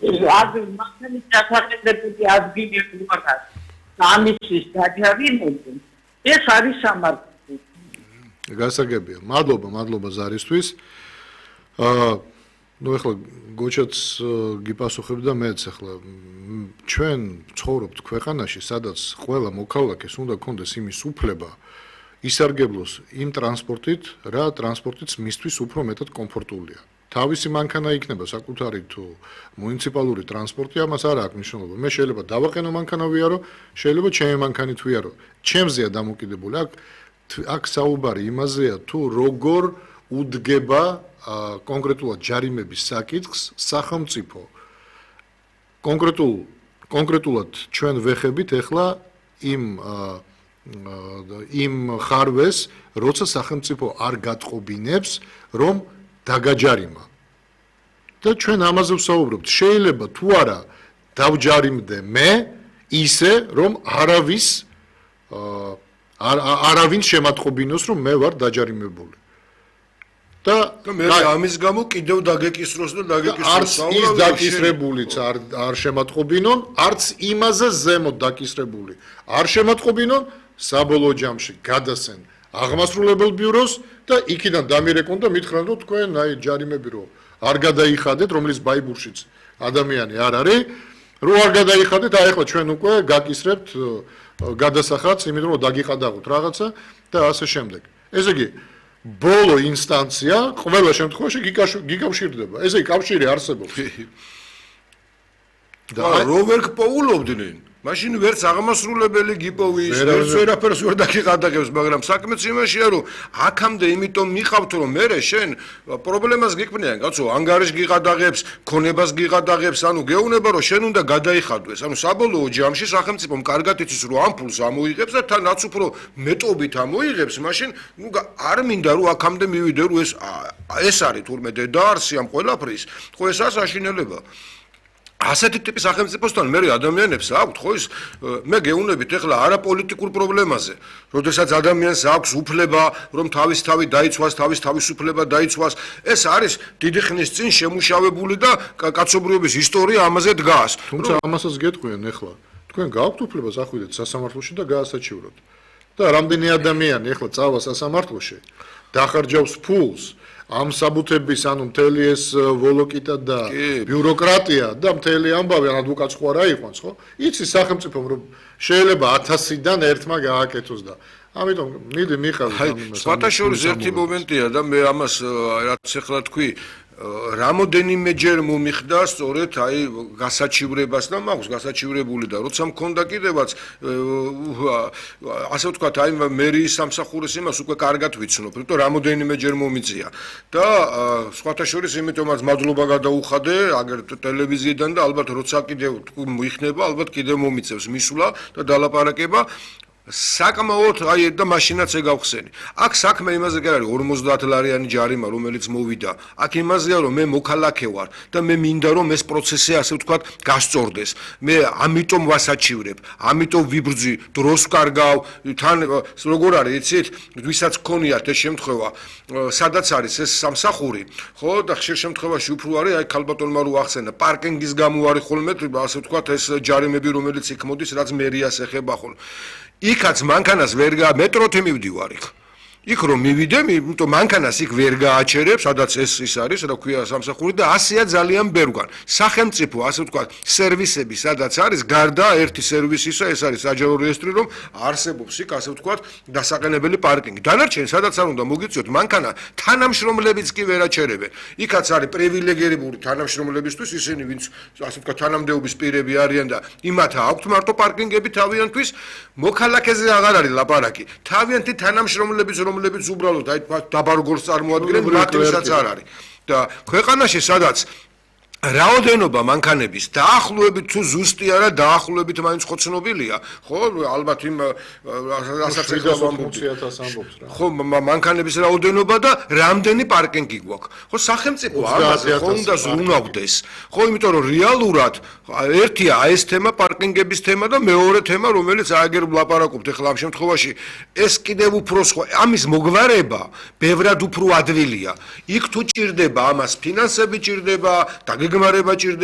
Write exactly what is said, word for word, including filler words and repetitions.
ad მანქანის დასაყენებელი ადგილი უყურებს. ამისთვის დაჯავინებდი. ეს არის სამართლი. გასაგებია. მადლობა, მადლობა ზარისთვის. აა ნუ ახლა გოჩაც გიპასუხებ და მეც ახლა ჩვენ ცხოვრობთ ქვეყანაში, სადაც ყველა მოქალაქეს უნდა ქონდეს იმის უფლება ისარგებლოს იმ ტრანსპორტით, რა ტრანსპორტიც მისთვის უფრო მეტად კომფორტულია. თავისი მანქანა იქნება საკუთარი თუ მუნიციპალური ტრანსპორტი, ამას არ აქვს მნიშვნელობა. მე შეიძლება დავაყენო მანქანა ვიარო, შეიძლება ჩემი მანქანით ვიარო. ჩემზეა დამოკიდებული. აქ აქ საუბარი იმაზეა თუ როგორ უდგება კონკრეტულად ჯარიმების საკითხს სახელმწიფო. კონკრეტულ კონკრეტულად ჩვენ ვეხებით ახლა იმ იმ ხარვეს, როცა სახელმწიფო არ გატყობინებს, რომ დაგაჯარიმა. და ჩვენ ამაზე ვსაუბრობთ. შეიძლება თუ არა დავჯარიმდე მე ისე, რომ არავის არავინ შემატყობინოს, რომ მე ვარ დაჯარიმებული. და მე ამის გამო კიდევ დაგეკისროს და დაგეკისროს. არც ის დაკისრებულიც არ არ შემატყობინონ, არც იმაზე ზემოთ დაკისრებული არ შემატყობინონ, საბოლოო ჯამში გადასცენ აღმასრულებელ ბიუროს და იქიდან დამირეკონ და მითხრან, რომ თქვენ აი ჯარიმები რო არ გადაიხადეთ, რომლის ბაიბურშიც ადამიანი არ არის, რო არ გადაიხადეთ, აი ახლა ჩვენ უკვე გაკისრებთ გადასახადს, იმიტომ რომ დაგიყადაღოთ რაღაცა და ასე შემდეგ. ესე იგი ბოლო ინსტანცია ყველა შემთხვევაში გიკავშირდება. ესე იგი კავშირი არსებობს. და რო ვერ გპოულობდნენ, მაშინ ვერც აღმასრულებელი გიპოვის, ვერც ვერაფერს ვერ დაგიყადაღებს, მაგრამ საქმეც იმაშია, რომ აქამდე იმიტომ მიყავთ, რომ მე შენ პრობლემას გიქმნიან, კაცო, ანგარიშს გიყადაღებს, ქონებას გიყადაღებს, ანუ გეუბნება, რომ შენ უნდა გადაიხადვეს. ანუ საბოლოო ჯამში სახელმწიფომ კარგად იცის, რომ ამ ფულს ამოიღებს და თანაც უფრო მეტობით ამოიღებს, მაშინ ნუ არ მინდა რომ აქამდე მივიდე, რომ ეს ეს არის თურმე დედაარსი ამ ყველაფრის, ხო ესაა საშინელება. ასეთი ტიპის სახელმწიფოსთან მე ადამიანებს აქვთ ხო ის მე გეუბნებით ახლა არაპოლიტიკურ პრობლემაზე, როდესაც ადამიანს აქვს უფლება რომ თავის თავი დაიცვას, თავის თავისუფლება დაიცვას, ეს არის დიდი ხნის წინ შემუშავებული და კაცობრიობის ისტორია ამაზე დგას. თუმცა ამასაც გეტყვიან ახლა, თქვენ გააქვთ უფლება წახვიდეთ სასამართლოში და გაასაჩივროთ. და რამდენი ადამიანი ახლა წავა სასამართლოში, დახარჯავს ფულს ამ საბუთების, ანუ მთელი ეს ვოლოკიტა და ბიუროკრატია და მთელი ამბავი, ან ადვოკატს ხო არ აიყვანს, ხო? იცის სახელმწიფომ რომ შეიძლება ათასიდან ერთმა გააკეთოს და ამიტომ მიდი მიხარით ამ სხვათა შორის ერთი მომენტია და მე ამას რაც ახლა თქვი რამოდენიმეჯერ მომიხდა სწორედ აი გასაჩივრებას და მაქვს გასაჩივრებული და როცა მქონდა კიდევაც ასე ვთქვათ აი მერიის სამსახურის იმას უკვე კარგად ვიცნობ, იმიტომ რამოდენიმეჯერ მომიწია და სხვათა შორის იმიტომაც მადლობა გადაუხადე აგერ ტელევიზიიდან და ალბათ როცა კიდევ მოიხნება ალბათ კიდევ მომიწევს მისვლა და დალაპარაკება საკმაოდ აი და მაშინაც ეგავხსენი. აქ საქმე იმაზე კი არის ორმოცდაათ ლარიანი ჯარიმა რომელიც მოვიდა. აქ იმაზეა რომ მე მოქალაქე ვარ და მე მინდა რომ ეს პროცესი ასე ვთქვათ გასწორდეს. მე ამიტომ ვასაჩივრებ, ამიტომ ვიბრძვი, დროს ვკარგავ, თან როგორ არის იცით, ვისაც გქონიათ ეს შემთხვევა, სადაც არის ეს სამსახური, ხო და ხშირ შემთხვევაში უფრო არის აი ქალბატონმა რო ახსენა, პარკინგის გამო არის ხოლმე ასე ვთქვათ ეს ჯარიმები რომელიც იქ მოდის, რაც მერიას ეხება ხოლმე. იქაც მანქანას ვერ გა მეტროთი მივდივარ იქ. იქ რომ მივიდე, იმიტომ მანქანას იქ ვერ გააჩერებ, სადაც ეს ის არის, რა ქვია სამსახური და ასეა ძალიან ბევრგან. სახელმწიფო, ასე ვთქვათ, სერვისები, სადაც არის, გარდა ერთი სერვისისა, ეს არის საჯარო რეესტრი, რომ არსებობს იქ, ასე ვთქვათ, დასაყენებელი პარკინგი. დანარჩენი, სადაც არ უნდა მოგიწიოთ მანქანა, თანამშრომლებიც კი ვერ აჩერებენ. იქაც არის პრივილეგირებული თანამშრომლებისთვის, ისინი, ვინც ასე ვთქვათ, თანამდებობის პირები არიან და იმათ აქვთ მარტო პარკინგები თავიანთვის, მოქალაქეზე აღარ არის ლაპარაკი. თავიანთი თანამშრომლების რომლებიც უბრალოდ აი დაბარგორს წარმოადგენენ, მათთვისაც არ არის. და ქვეყანაში სადაც რაოდენობა მანქანების დაახლოებით თუ ზუსტი არა დაახლოებით მაინც ხო ცნობილია, ხო ალბათ იმ რასაც ეხლა ვამბობთ. ხო მანქანების რაოდენობა და რამდენი პარკინგი გვაქვს. ხო სახელმწიფო ამაზე ხო უნდა ზრუნავდეს. ხო იმიტომ რომ რეალურად ერთია ეს თემა პარკინგების თემა და მეორე თემა რომელიც აიგერ ვლაპარაკობთ ეხლა ამ შემთხვევაში ეს კიდევ უფრო სხვა ამის მოგვარება ბევრად უფრო ადვილია. იქ თუ ჭირდება ამას ფინანსები ჭირდება და გეგმარება ჭირდება